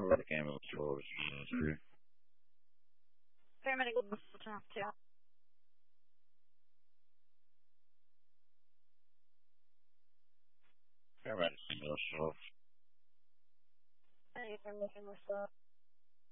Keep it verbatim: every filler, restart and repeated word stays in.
Paramedic ambulance for three. Paramedic ambulance for two. Paramedic ambulance for. Paramedic ambulance for